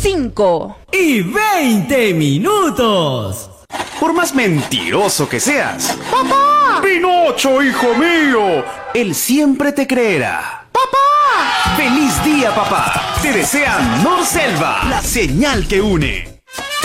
5:20. Por más mentiroso que seas, ¡Papá! Pinocho, hijo mío, él siempre te creerá. ¡Papá! ¡Feliz día, papá! Te desea Norselva, la señal que une.